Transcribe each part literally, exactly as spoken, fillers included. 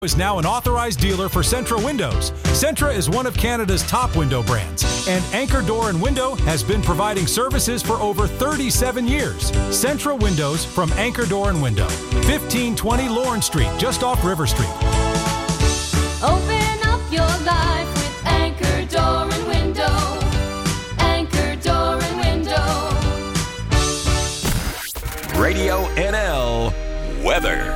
Is now an authorized dealer for Centra Windows. Centra is one of Canada's top window brands, and Anchor Door and Window has been providing services for over thirty-seven years. Centra Windows from Anchor Door and Window, fifteen twenty Lawrence Street, just off River Street. Open up your life with Anchor Door and Window. Anchor Door and Window. Radio N L Weather.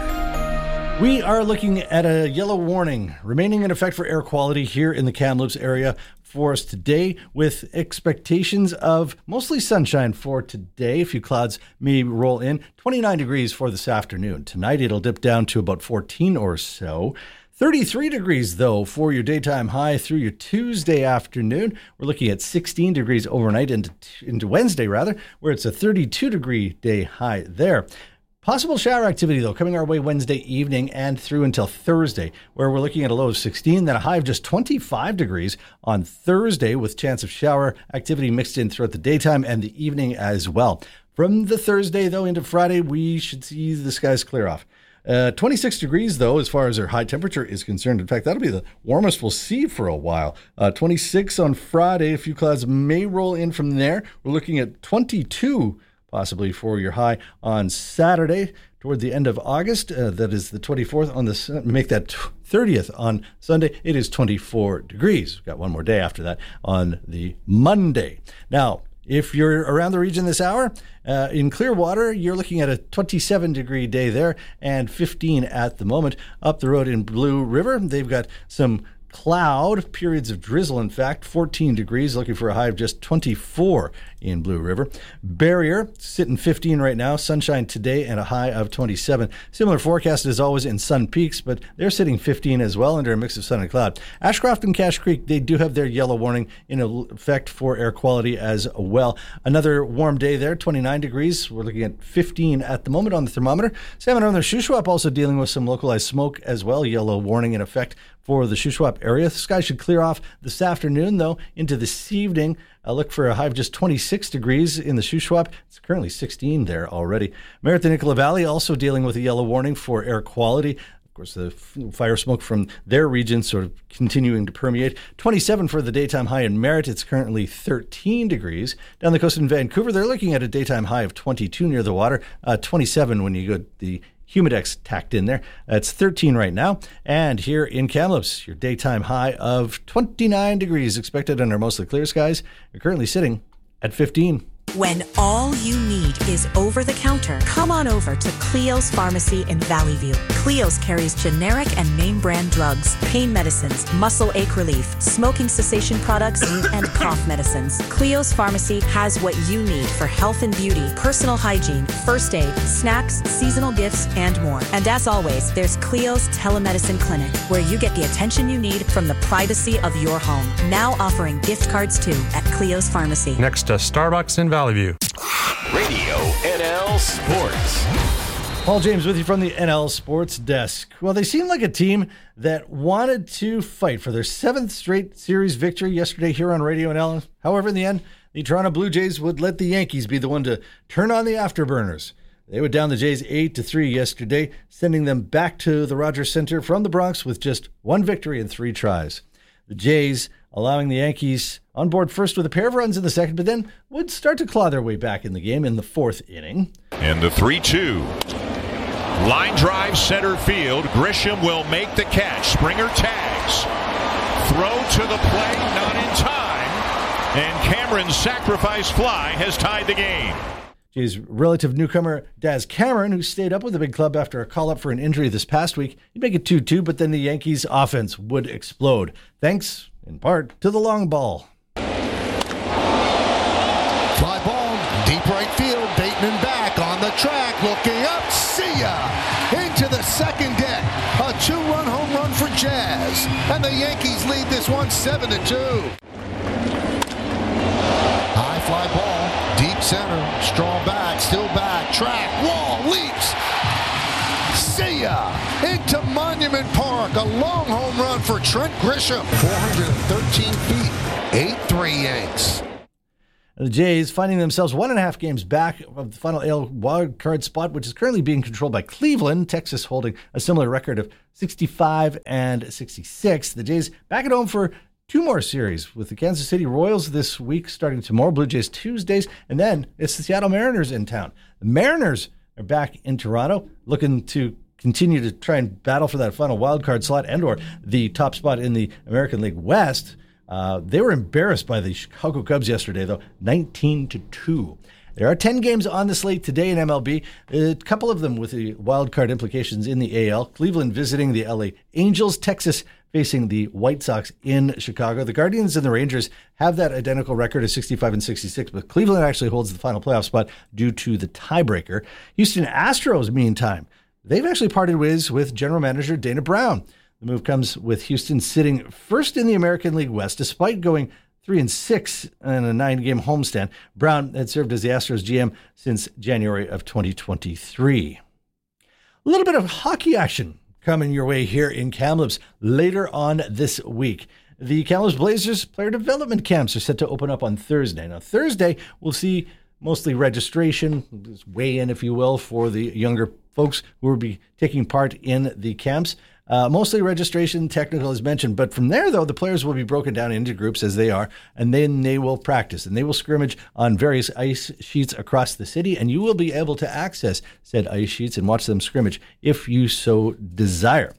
We are looking at a yellow warning remaining in effect for air quality here in the Kamloops area for us today, with expectations of mostly sunshine for today. A few clouds may roll in. twenty-nine degrees for this afternoon. Tonight it'll dip down to about fourteen or so. thirty-three degrees, though, for your daytime high through your Tuesday afternoon. We're looking at sixteen degrees overnight into, into Wednesday, rather, where it's a thirty-two degree day high there. Possible shower activity, though, coming our way Wednesday evening and through until Thursday, where we're looking at a low of sixteen, then a high of just twenty-five degrees on Thursday, with chance of shower activity mixed in throughout the daytime and the evening as well. From the Thursday, though, into Friday, we should see the skies clear off. Uh, twenty-six degrees, though, as far as our high temperature is concerned. In fact, that'll be the warmest we'll see for a while. Uh, twenty-six on Friday. A few clouds may roll in from there. We're looking at twenty-two possibly for your high on Saturday toward the end of August. Uh, that is the twenty-fourth. On the make that thirtieth on Sunday. It is twenty-four degrees. We've got one more day after that on the Monday. Now, if you're around the region this hour, uh, in Clearwater, you're looking at a twenty-seven degree day there and fifteen at the moment. Up the road in Blue River, they've got some cloud, periods of drizzle, in fact, fourteen degrees, looking for a high of just twenty-four in Blue River. Barrier, sitting fifteen right now, sunshine today and a high of twenty-seven. Similar forecast as always in Sun Peaks, but they're sitting fifteen as well under a mix of sun and cloud. Ashcroft and Cache Creek, they do have their yellow warning in effect for air quality as well. Another warm day there, twenty-nine degrees. We're looking at fifteen at the moment on the thermometer. Salmon Northern Shuswap also dealing with some localized smoke as well. Yellow warning in effect for the Shuswap area. The sky should clear off this afternoon, though, into this evening. I look for a high of just twenty-six degrees in the Shuswap. It's currently sixteen there already. Merritt and Nicola Valley also dealing with a yellow warning for air quality. Of course, the fire smoke from their region sort of continuing to permeate. twenty-seven for the daytime high in Merritt. It's currently thirteen degrees. Down the coast in Vancouver, they're looking at a daytime high of twenty-two near the water. Uh, twenty-seven when you go the Humidex tacked in there. It's thirteen right now. And here in Kamloops, your daytime high of twenty-nine degrees expected under mostly clear skies. You're currently sitting at fifteen. When all you need is over-the-counter, come on over to Cleo's Pharmacy in Valley View. Cleo's carries generic and name brand drugs, pain medicines, muscle ache relief, smoking cessation products, and cough medicines. Cleo's Pharmacy has what you need for health and beauty, personal hygiene, first aid, snacks, seasonal gifts, and more. And as always, there's Cleo's Telemedicine Clinic, where you get the attention you need from the privacy of your home. Now offering gift cards too at Cleo's Pharmacy. Next to Starbucks in Valley View. Radio N L Sports. Paul James with you from the N L Sports Desk. Well, they seem like a team that wanted to fight for their seventh straight series victory yesterday here on Radio N L. However, in the end, the Toronto Blue Jays would let the Yankees be the one to turn on the afterburners. They would down the Jays eight to three yesterday, sending them back to the Rogers Center from the Bronx with just one victory in three tries. The Jays allowing the Yankees on board first with a pair of runs in the second, but then would start to claw their way back in the game in the fourth inning. And the three two. Line drive center field. Grisham will make the catch. Springer tags. Throw to the plate, not in time. And Cameron's sacrifice fly has tied the game. Jays relative newcomer Daz Cameron, who stayed up with the big club after a call-up for an injury this past week, he'd make it two two, but then the Yankees' offense would explode, thanks, in part, to the long ball. Fly ball, deep right field, Bateman back on the track, looking up, see ya! Into the second deck, a two-run home run for Jazz, and the Yankees lead this one seven to two. High fly ball, deep center, strong back, still back, track, wall, leaps. See ya! Into Monument Park, a long home run for Trent Grisham. four hundred thirteen feet, eight three Yanks. And the Jays finding themselves one and a half games back of the final A L wild card spot, which is currently being controlled by Cleveland. Texas holding a similar record of sixty-five and sixty-six. The Jays back at home for two more series with the Kansas City Royals this week, starting tomorrow. Blue Jays Tuesdays, and then it's the Seattle Mariners in town. The Mariners are back in Toronto, looking to continue to try and battle for that final wild card slot and or the top spot in the American League West. Uh, they were embarrassed by the Chicago Cubs yesterday, though, nineteen to two. There are ten games on the slate today in M L B, a couple of them with the wild card implications in the A L. Cleveland visiting the L A Angels, Texas facing the White Sox in Chicago. The Guardians and the Rangers have that identical record of sixty-five and sixty-six, but Cleveland actually holds the final playoff spot due to the tiebreaker. Houston Astros, meantime, they've actually parted ways with general manager Dana Brown. The move comes with Houston sitting first in the American League West, despite going three and six in a nine-game homestand. Brown had served as the Astros G M since January of twenty twenty-three. A little bit of hockey action coming your way here in Kamloops later on this week. The Kamloops Blazers player development camps are set to open up on Thursday. Now, Thursday, we'll see mostly registration, weigh-in, if you will, for the younger folks who will be taking part in the camps. Uh, mostly registration, technical as mentioned. But from there, though, the players will be broken down into groups as they are, and then they will practice. And they will scrimmage on various ice sheets across the city, and you will be able to access said ice sheets and watch them scrimmage if you so desire.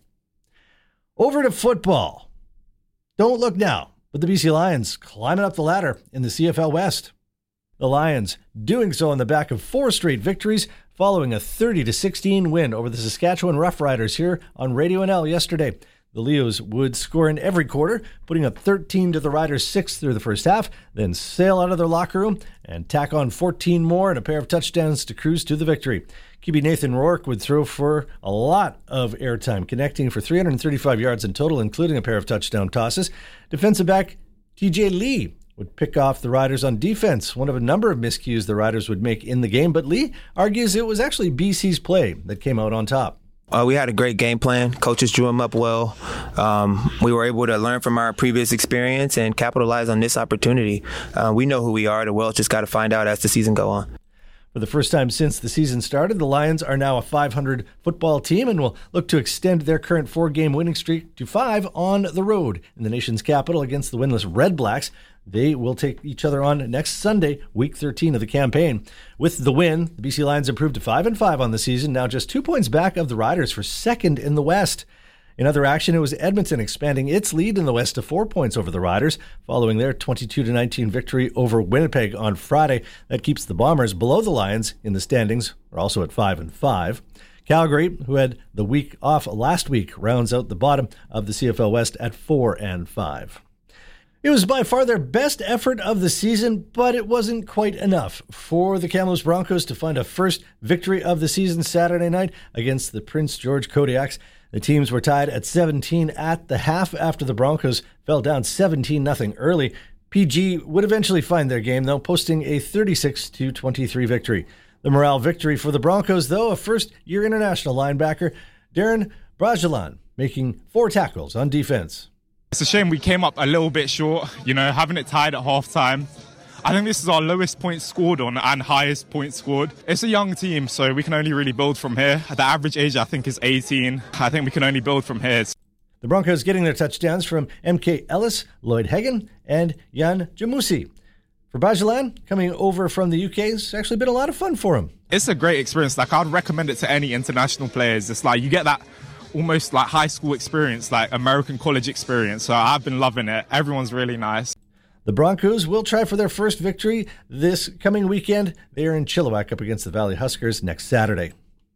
Over to football. Don't look now, but the B C Lions climbing up the ladder in the C F L West. The Lions doing so on the back of four straight victories following a thirty to sixteen win over the Saskatchewan Roughriders here on Radio N L yesterday. The Leos would score in every quarter, putting up thirteen to the Riders' six through the first half, then sail out of their locker room and tack on fourteen more and a pair of touchdowns to cruise to the victory. Q B Nathan Rourke would throw for a lot of airtime, connecting for three hundred thirty-five yards in total, including a pair of touchdown tosses. Defensive back T J Lee would pick off the Riders on defense, one of a number of miscues the Riders would make in the game, but Lee argues it was actually B C's play that came out on top. Uh, we had a great game plan. Coaches drew them up well. Um, we were able to learn from our previous experience and capitalize on this opportunity. Uh, we know who we are. The world just got to find out as the season go on. For the first time since the season started, the Lions are now a five hundred football team and will look to extend their current four-game winning streak to five on the road in the nation's capital against the winless Red Blacks. They will take each other on next Sunday, week thirteen of the campaign. With the win, the B C Lions improved to five and five on the season, now just two points back of the Riders for second in the West. In other action, it was Edmonton expanding its lead in the West to four points over the Riders, following their twenty-two to nineteen victory over Winnipeg on Friday. That keeps the Bombers below the Lions in the standings. We're also at five and five. Calgary, who had the week off last week, rounds out the bottom of the C F L West at four and five. It was by far their best effort of the season, but it wasn't quite enough for the Kamloops Broncos to find a first victory of the season Saturday night against the Prince George Kodiaks. The teams were tied at seventeen at the half after the Broncos fell down seventeen nothing early. P G would eventually find their game, though, posting a thirty-six to twenty-three victory. The morale victory for the Broncos, though, a first-year international linebacker, Darren Bragelan, making four tackles on defense. It's a shame we came up a little bit short, you know, having it tied at halftime. I think this is our lowest points scored on and highest points scored. It's a young team, so we can only really build from here. The average age, I think, is eighteen. I think we can only build from here. The Broncos getting their touchdowns from M K Ellis, Lloyd Hagan, and Jan Jamusi. For Bajalan, coming over from the U K, it's actually been a lot of fun for him. It's a great experience. Like, I'd recommend it to any international players. It's like you get that almost like high school experience, like American college experience. So I've been loving it. Everyone's really nice. The Broncos will try for their first victory this coming weekend. They are in Chilliwack up against the Valley Huskers next Saturday.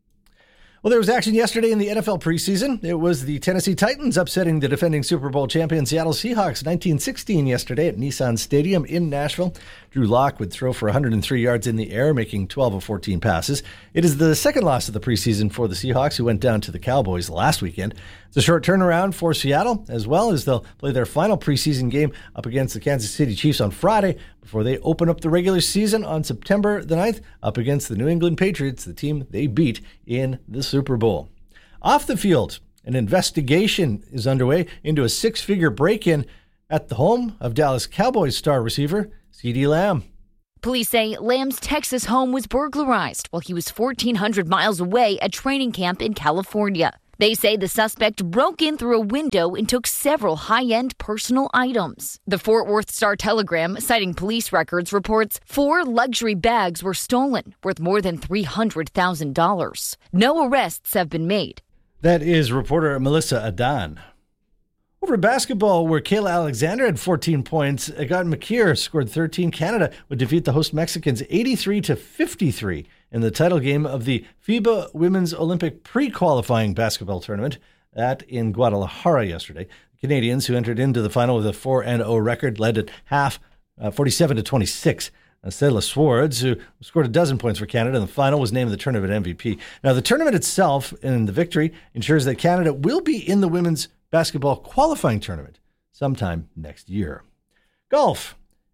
Well, there was action yesterday in the N F L preseason. It was the Tennessee Titans upsetting the defending Super Bowl champion Seattle Seahawks nineteen sixteen yesterday at Nissan Stadium in Nashville. Drew Lock would throw for one hundred three yards in the air, making twelve of fourteen passes. It is the second loss of the preseason for the Seahawks, who went down to the Cowboys last weekend. It's a short turnaround for Seattle, as well as they'll play their final preseason game up against the Kansas City Chiefs on Friday before they open up the regular season on September the ninth up against the New England Patriots, the team they beat in the Super Bowl. Off the field, an investigation is underway into a six-figure break-in at the home of Dallas Cowboys star receiver CeeDee Lamb. Police say Lamb's Texas home was burglarized while he was fourteen hundred miles away at training camp in California. They say the suspect broke in through a window and took several high-end personal items. The Fort Worth Star-Telegram, citing police records, reports four luxury bags were stolen, worth more than three hundred thousand dollars. No arrests have been made. That is reporter Melissa Adan. Over basketball, where Kayla Alexander had fourteen points, Agathe McKeer scored thirteen. Canada would defeat the host Mexicans eighty-three to fifty-three in the title game of the FIBA Women's Olympic pre-qualifying basketball tournament. That in Guadalajara yesterday. The Canadians, who entered into the final with a four and oh record, led at half uh, forty-seven to twenty-six. Uh, Stella Swords, who scored a dozen points for Canada in the final, was named the tournament M V P. Now, the tournament itself and the victory ensures that Canada will be in the women's basketball qualifying tournament sometime next year. Golf.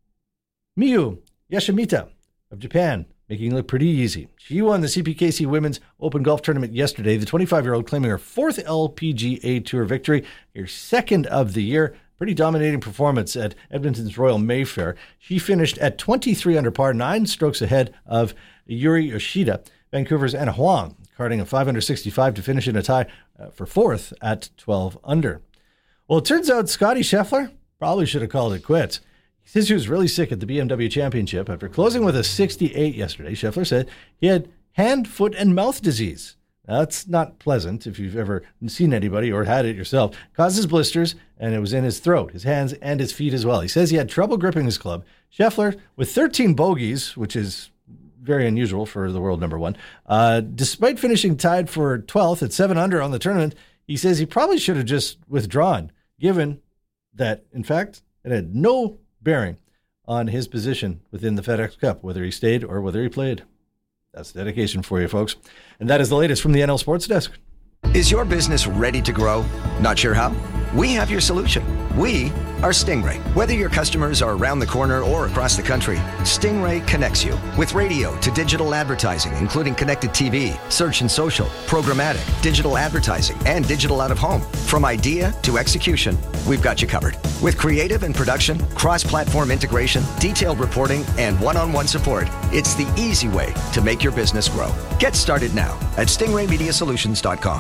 Miyu Yoshimita of Japan, making it look pretty easy. She won the C P K C Women's Open Golf Tournament yesterday, the twenty-five-year-old claiming her fourth L P G A Tour victory, her second of the year. Pretty dominating performance at Edmonton's Royal Mayfair. She finished at twenty-three under par, nine strokes ahead of Yuri Yoshida. Vancouver's Anna Huang, carding a five under sixty-five to finish in a tie uh, for fourth at twelve under. Well, it turns out Scotty Scheffler probably should have called it quits. He says he was really sick at the B M W Championship. After closing with a sixty-eight yesterday, Scheffler said he had hand, foot, and mouth disease. Now, that's not pleasant if you've ever seen anybody or had it yourself. Causes blisters, and it was in his throat, his hands, and his feet as well. He says he had trouble gripping his club. Scheffler, with thirteen bogeys, which is very unusual for the world number one, uh, despite finishing tied for twelfth at seven under on the tournament, he says he probably should have just withdrawn, given that, in fact, it had no bearing on his position within the FedEx Cup, whether he stayed or whether he played. That's dedication for you, folks. And that is the latest from the N L Sports Desk. Is your business ready to grow? Not sure how? We have your solution. We are Stingray. Whether your customers are around the corner or across the country, Stingray connects you with radio to digital advertising, including connected T V, search and social, programmatic, digital advertising, and digital out of home. From idea to execution, we've got you covered. With creative and production, cross-platform integration, detailed reporting, and one-on-one support, it's the easy way to make your business grow. Get started now at stingray media solutions dot com.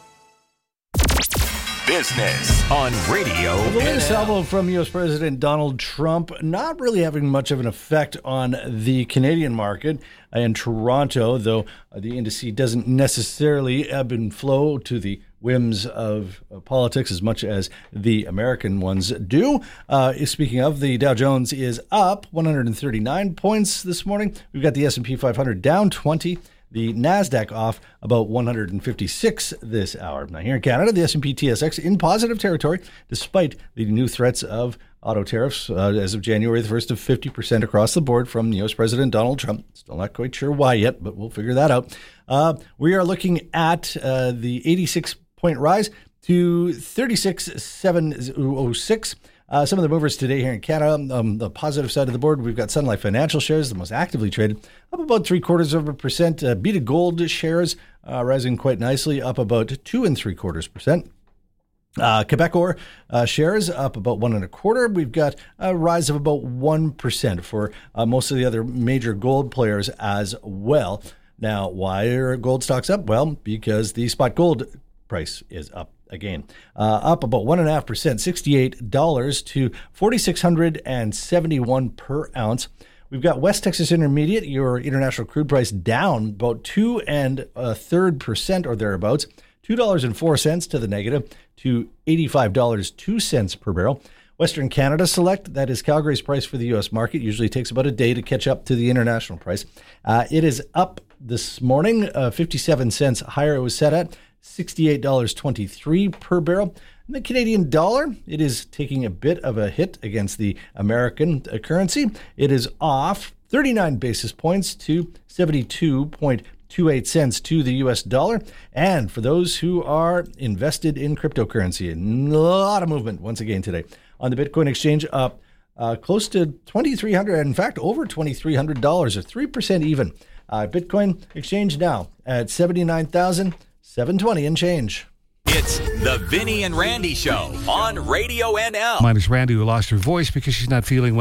Business on Radio Well, the latest N L. salvo from U S President Donald Trump not really having much of an effect on the Canadian market in Toronto, though the indice doesn't necessarily ebb and flow to the whims of uh, politics as much as the American ones do. Uh, speaking of, the Dow Jones is up one hundred thirty-nine points this morning. We've got the S and P five hundred down twenty. The NASDAQ off about one hundred fifty-six this hour. Now, here in Canada, the S and P T S X in positive territory, despite the new threats of auto tariffs uh, as of January the first of fifty percent across the board from U S President Donald Trump. Still not quite sure why yet, but we'll figure that out. Uh, we are looking at uh, the eighty-six point rise to thirty-six seven oh six. Uh, some of the movers today here in Canada, um, the positive side of the board, we've got Sun Life Financial shares, the most actively traded, up about three quarters of a percent. Uh, Beta Gold shares uh, rising quite nicely, up about two and three quarters percent. Uh, Quebecor uh, shares up about one and a quarter. We've got a rise of about one percent for uh, most of the other major gold players as well. Now, why are gold stocks up? Well, because the spot gold price is up again, uh, up about one and a half percent, sixty-eight dollars to four thousand six hundred seventy-one per ounce. We've got West Texas Intermediate, your international crude price, down about two and a third percent or thereabouts, two dollars and four cents to the negative to eighty-five dollars and two cents per barrel. Western Canada Select, that is Calgary's price for the U S market, usually takes about a day to catch up to the international price. Uh, it is up this morning, uh, fifty-seven cents higher. It was set at sixty-eight dollars and twenty-three cents per barrel. And the Canadian dollar, it is taking a bit of a hit against the American currency. It is off thirty-nine basis points to seventy-two point two eight cents to the U S dollar. And for those who are invested in cryptocurrency, a lot of movement once again today on the Bitcoin exchange, up uh, close to twenty-three hundred dollars, in fact, over twenty-three hundred dollars, or three percent even. Uh, Bitcoin exchange now at seventy-nine thousand seven hundred twenty and change. It's the Vinny and Randy Show on Radio N L. Minus Randy, who lost her voice because she's not feeling well.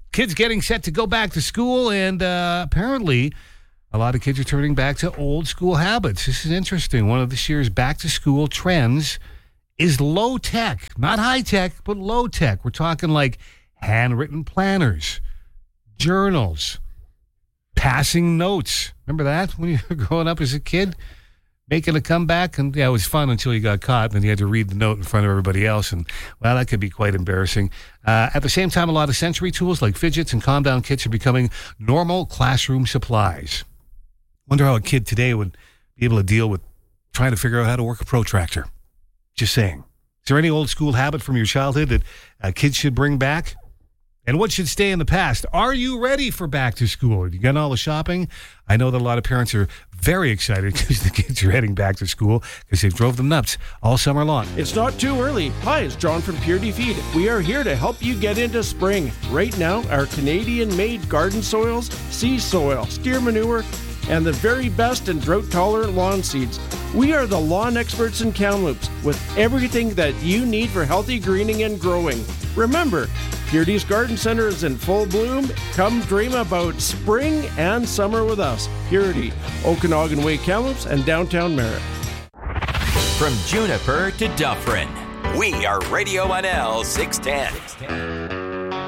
kids getting set to go back to school, and uh, apparently a lot of kids are turning back to old school habits. This is interesting. One of this year's back-to-school trends is low-tech. Not high-tech, but low-tech. We're talking like handwritten planners, journals, passing notes. Remember that when you were growing up as a kid? Making a comeback, and yeah, it was fun until you got caught, and then you had to read the note in front of everybody else, and well, that could be quite embarrassing. Uh, at the same time, a lot of sensory tools like fidgets and calm down kits are becoming normal classroom supplies. Wonder how a kid today would be able to deal with trying to figure out how to work a protractor. Just saying. Is there any old school habit from your childhood that uh, kids should bring back? And what should stay in the past? Are you ready for back to school? Have you done all the shopping? I know that a lot of parents are very excited because the kids are heading back to school because they drove them nuts all summer long. It's not too early. Hi, it's John from Purity Feed. We are here to help you get into spring. Right now, our Canadian-made garden soils, sea soil, steer manure, and the very best in drought-tolerant lawn seeds. We are the lawn experts in Kamloops with everything that you need for healthy greening and growing. Remember, Purity's Garden Center is in full bloom. Come dream about spring and summer with us. Purity, Okanagan Way, Kamloops, and downtown Merritt. From Juniper to Dufferin, we are Radio one L six ten.